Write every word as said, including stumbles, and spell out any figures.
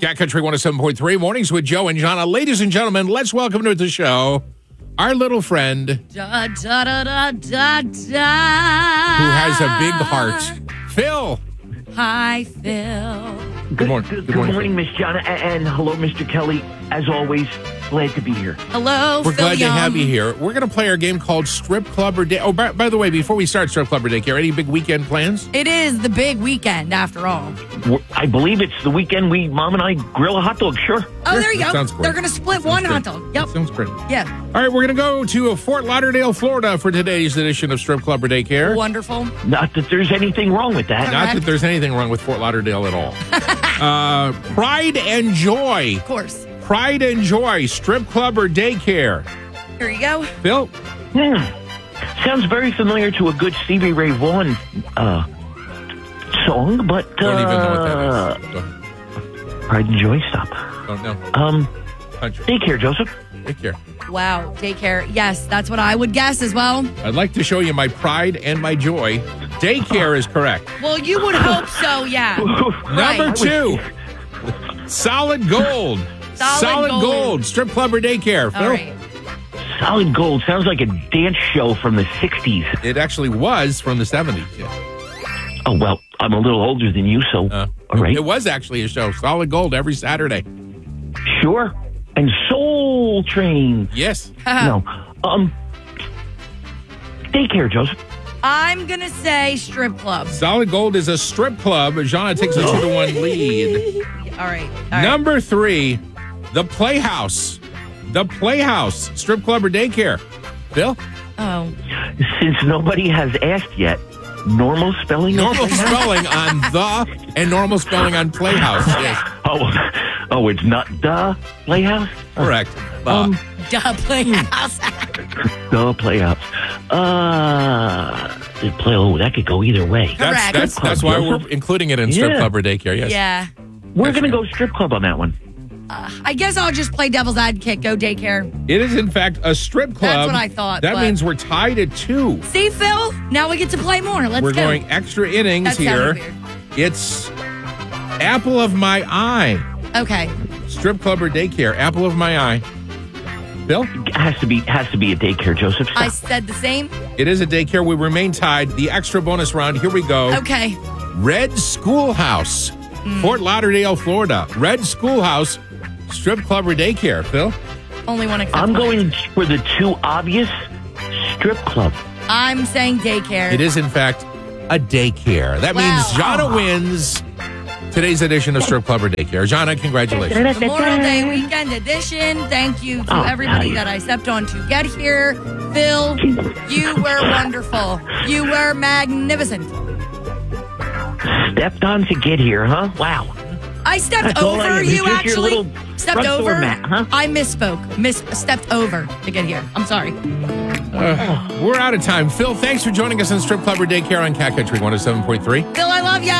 Cat Country one oh seven point three, Mornings with Joe and Jana. Ladies and gentlemen, let's welcome to the show our little friend da, da, da, da, da, da. who has a big heart, Phil. Hi, Phil. Good morning. Good, Good morning, morning, Miss Jana, and, and hello, Mister Kelly. As always, glad to be here. Hello, We're Phil glad Young. to have you here. We're going to play our game called Strip Club or Day. Oh, by, by the way, before we start Strip Club or Daycare, any big weekend plans? It is the big weekend, after all. We're- I believe it's the weekend we, Mom and I, grill a hot dog. Sure. Oh, there you That go. sounds great. They're going to split That one sounds hot great. dog. Yep. That sounds great. Yeah. All right, we're going to go to Fort Lauderdale, Florida for today's edition of Strip Club or Daycare. Wonderful. Not that there's anything wrong with that. Not that there's anything wrong with Fort Lauderdale at all. uh, Pride and Joy. Of course. Pride and Joy, Strip Club or Daycare. Here you go. Phil? Hmm. Sounds very familiar to a good Stevie Ray Vaughan uh, song, but uh, Don't even know what that is. Go ahead. Pride and Joy, stop. Don't know. Um, Country. Daycare, Joseph. Daycare. Wow. Daycare. Yes, that's what I would guess as well. I'd like to show you my pride and my joy. Daycare is correct. Well, you would hope so, yeah. Number Right. two, Solid Gold. Solid gold. Gold. Strip Club or Daycare. Phil? All right. Solid Gold sounds like a dance show from the sixties. It actually was from the seventies. Yeah. Oh, well, I'm a little older than you, so Uh, all right. It was actually a show. Solid Gold every Saturday. Sure. And Soul Train. Yes. No. Um, Daycare, Joseph. I'm going to say strip club. Solid Gold is a strip club. Jana takes a two to one lead. All right. All right. Number three, the Playhouse. The Playhouse, Strip Club or Daycare. Phil? Oh. Since nobody has asked yet, normal spelling? of Normal Playhouse? spelling on the and normal spelling on Playhouse. Yes, Oh, oh, it's not the Playhouse? correct. The. Um, Duh, playhouse. the Playhouse. Uh, the play, oh, that could go either way. that's correct. that's, that's why we're including it in Strip Yeah. Club or Daycare. Yes. Yeah. We're going to go strip club on that one. I guess I'll just play devil's advocate, go daycare. It is, in fact, a strip club. That's what I thought, That but- means we're tied at two. See, Phil? Now we get to play more. Let's we're go. going extra innings That here. sounded weird. It's Apple of My Eye. Okay. Strip Club or Daycare. Apple of My Eye. Bill? It has to be has to be a daycare, Joseph. Stop. I said the same. It is a daycare. We remain tied. The extra bonus round. Here we go. Okay. Red Schoolhouse, Fort Lauderdale, Florida. Red Schoolhouse, Strip Club or Daycare. Phil? Only one except I'm one. going for the two obvious strip club. I'm saying daycare. It is, in fact, a daycare. That Wow. means Jana wins today's edition of Strip Club or Daycare. Jana, congratulations. Memorial Day weekend edition. Thank you to Oh, everybody nice. that I stepped on to get here. Phil, you were wonderful. You were magnificent. Stepped on to get here, huh? Wow. I stepped That's all I over am. you, You're just your actually. little Stepped front door over. mat, huh? I misspoke. Miss stepped over to get here. I'm sorry. Uh, we're out of time. Phil, thanks for joining us on Strip Club or Daycare on Cat Country one oh seven point three. Phil, I love ya.